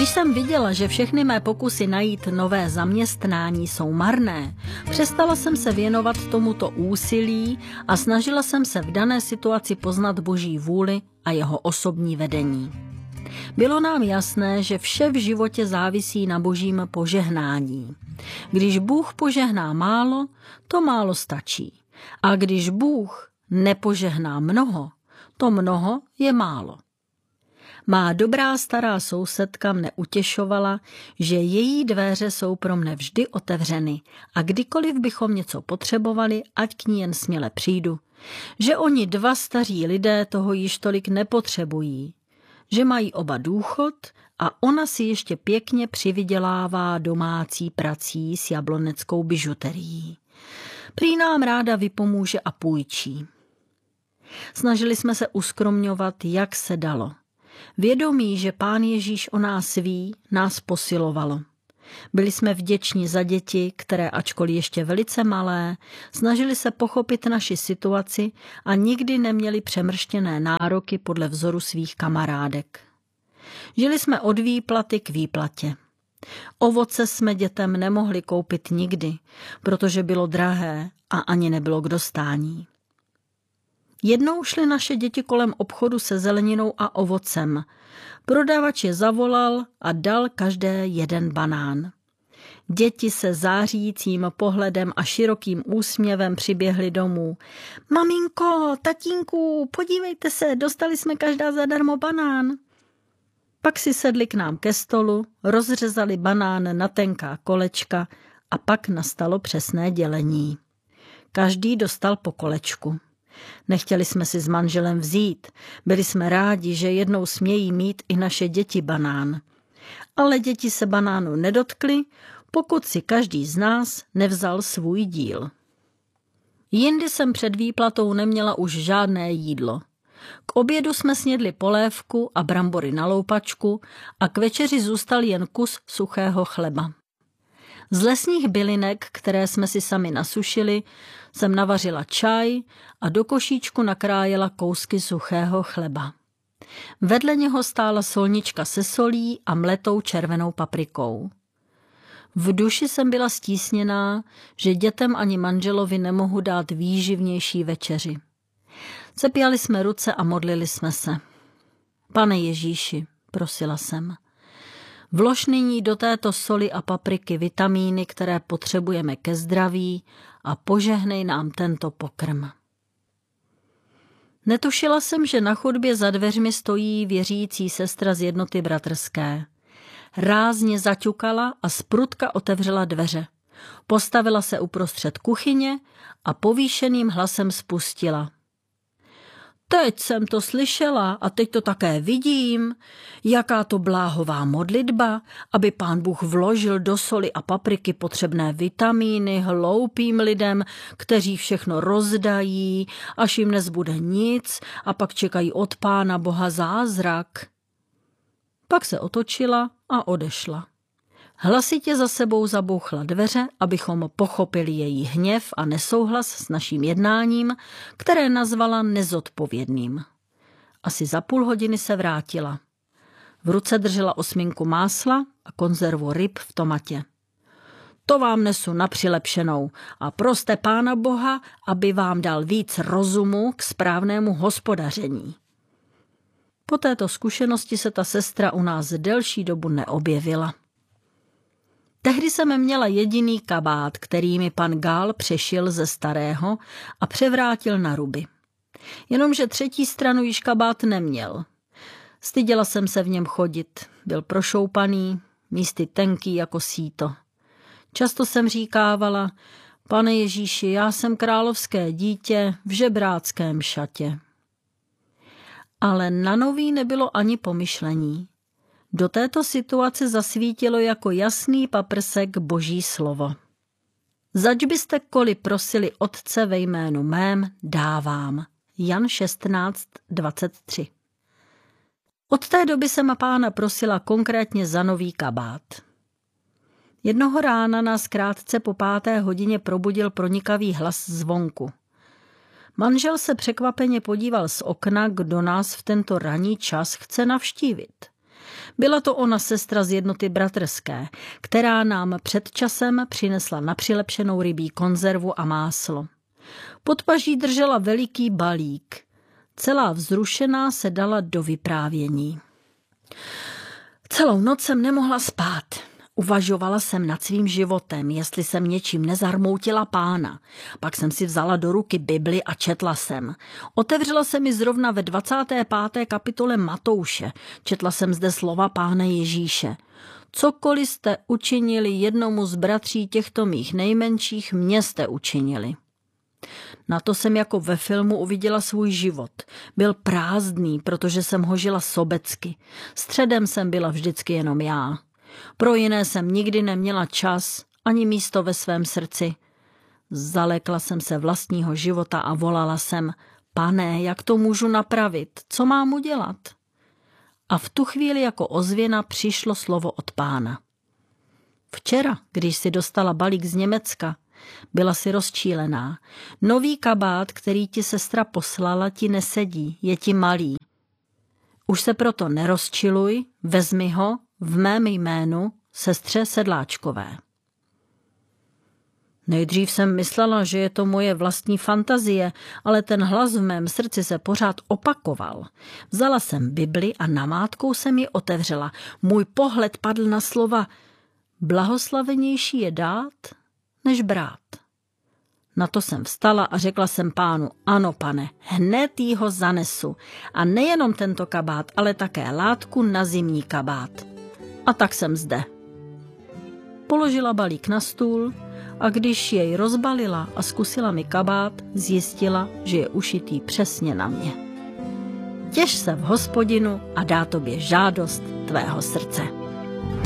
Když jsem viděla, že všechny mé pokusy najít nové zaměstnání jsou marné, přestala jsem se věnovat tomuto úsilí a snažila jsem se v dané situaci poznat Boží vůli a jeho osobní vedení. Bylo nám jasné, že vše v životě závisí na Božím požehnání. Když Bůh požehná málo, to málo stačí. A když Bůh nepožehná mnoho, to mnoho je málo. Má dobrá stará sousedka mne utěšovala, že její dveře jsou pro mne vždy otevřeny a kdykoliv bychom něco potřebovali, ať k ní jen směle přijdu. Že oni dva staří lidé toho již tolik nepotřebují. Že mají oba důchod a ona si ještě pěkně přivydělává domácí prací s jabloneckou bižuterií. Prý nám ráda vypomůže a půjčí. Snažili jsme se uskromňovat, jak se dalo. Vědomí, že Pán Ježíš o nás ví, nás posilovalo. Byli jsme vděční za děti, které, ačkoliv ještě velice malé, snažili se pochopit naši situaci a nikdy neměli přemrštěné nároky podle vzoru svých kamarádek. Žili jsme od výplaty k výplatě. Ovoce jsme dětem nemohli koupit nikdy, protože bylo drahé a ani nebylo k dostání. Jednou šly naše děti kolem obchodu se zeleninou a ovocem. Prodavač je zavolal a dal každé jeden banán. Děti se zářícím pohledem a širokým úsměvem přiběhly domů. Maminko, tatínku, podívejte se, dostali jsme každá zadarmo banán. Pak si sedli k nám ke stolu, rozřezali banán na tenká kolečka a pak nastalo přesné dělení. Každý dostal po kolečku. Nechtěli jsme si s manželem vzít, byli jsme rádi, že jednou smějí mít i naše děti banán. Ale děti se banánu nedotkly, pokud si každý z nás nevzal svůj díl. Jindy jsem před výplatou neměla už žádné jídlo. K obědu jsme snědli polévku a brambory na loupačku a k večeři zůstal jen kus suchého chleba. Z lesních bylinek, které jsme si sami nasušili, jsem navařila čaj a do košíčku nakrájela kousky suchého chleba. Vedle něho stála solnička se solí a mletou červenou paprikou. V duši jsem byla stísněná, že dětem ani manželovi nemohu dát výživnější večeři. Cepěli jsme ruce a modlili jsme se. Pane Ježíši, prosila jsem, vlož nyní do této soli a papriky vitamíny, které potřebujeme ke zdraví a požehnej nám tento pokrm. Netušila jsem, že na chodbě za dveřmi stojí věřící sestra z Jednoty bratrské. Rázně zaťukala a zprutka otevřela dveře. Postavila se uprostřed kuchyně a povýšeným hlasem spustila. Teď jsem to slyšela a teď to také vidím, jaká to bláhová modlitba, aby Pán Bůh vložil do soli a papriky potřebné vitamíny hloupým lidem, kteří všechno rozdají, až jim nezbude nic a pak čekají od Pána Boha zázrak. Pak se otočila a odešla. Hlasitě za sebou zabouchla dveře, abychom pochopili její hněv a nesouhlas s naším jednáním, které nazvala nezodpovědným. Asi za půl hodiny se vrátila. V ruce držela osminku másla a konzervu ryb v tomatě. To vám nesu na přilepšenou a proste Pána Boha, aby vám dal víc rozumu k správnému hospodaření. Po této zkušenosti se ta sestra u nás delší dobu neobjevila. Tehdy jsem měla jediný kabát, který mi pan Gál přešil ze starého a převrátil na ruby. Jenomže třetí stranu již kabát neměl. Styděla jsem se v něm chodit, byl prošoupaný, místy tenký jako síto. Často jsem říkávala, Pane Ježíši, já jsem královské dítě v žebráckém šatě. Ale na nový nebylo ani pomyšlení. Do této situace zasvítilo jako jasný paprsek Boží slovo. Zač byste koli prosili Otce ve jménu mém, dávám. Jan 16:23. Od té doby jsem Pána prosila konkrétně za nový kabát. Jednoho rána nás krátce po 5. hodině probudil pronikavý hlas zvonku. Manžel se překvapeně podíval z okna, kdo nás v tento ranní čas chce navštívit. Byla to ona sestra z jednoty bratrské, která nám před časem přinesla napřilepšenou rybí konzervu a máslo. Pod paží držela veliký balík. Celá vzrušená se dala do vyprávění. Celou noc jsem nemohla spát. Uvažovala jsem nad svým životem, jestli jsem něčím nezarmoutila Pána. Pak jsem si vzala do ruky Bibli a četla jsem. Otevřela se mi zrovna ve 25. kapitole Matouše. Četla jsem zde slova Pána Ježíše. Cokoliv jste učinili jednomu z bratří těchto mých nejmenších, mě jste učinili. Na to jsem jako ve filmu uviděla svůj život. Byl prázdný, protože jsem ho žila sobecky. Středem jsem byla vždycky jenom já. Pro jiné jsem nikdy neměla čas, ani místo ve svém srdci. Zalekla jsem se vlastního života a volala jsem: Pane, jak to můžu napravit? Co mám udělat? A v tu chvíli jako ozvěna přišlo slovo od Pána. Včera, když si dostala balík z Německa, byla si rozčílená. Nový kabát, který ti sestra poslala, ti nesedí, je ti malý. Už se proto nerozčiluj, vezmi ho v mém jménu, sestře Sedláčkové. Nejdřív jsem myslela, že je to moje vlastní fantazie, ale ten hlas v mém srdci se pořád opakoval. Vzala jsem Bibli a namátkou jsem ji otevřela. Můj pohled padl na slova: blahoslavenější je dát, než brát. Na to jsem vstala a řekla jsem Pánu: ano, Pane, hned jí ho zanesu. A nejenom tento kabát, ale také látku na zimní kabát. A tak jsem zde. Položila balík na stůl a když jej rozbalila a zkusila mi kabát, zjistila, že je ušitý přesně na mě. Těš se v Hospodinu a dá tobě žádost tvého srdce.